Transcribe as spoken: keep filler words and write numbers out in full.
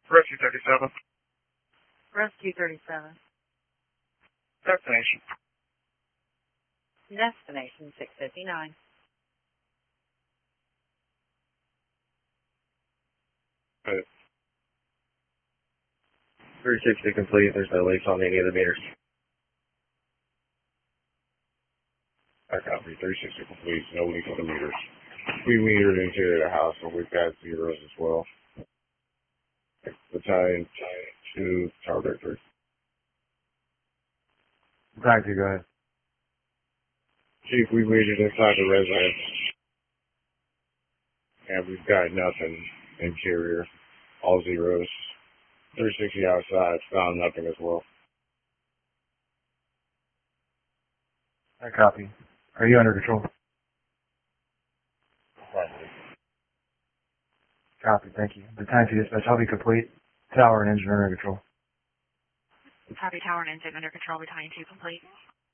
Rescue thirty-seven. Rescue thirty-seven. Destination. Destination six fifty-nine. Right. three sixty complete. There's no leaks on any of the meters. I copy. three sixty complete. No leaks on the meters. We metered interior of the house, so we've got zeros as well. Battalion two, Tower Victory. Taxi, go ahead. Chief, we metered inside the residence, and we've got nothing interior. All zeros. three sixty outside, found nothing as well. I copy. Are you under control? Copy, thank you. The time to dispatch, I'll be complete. Tower and engine are under control. Copy, tower and engine under control, battalion two complete.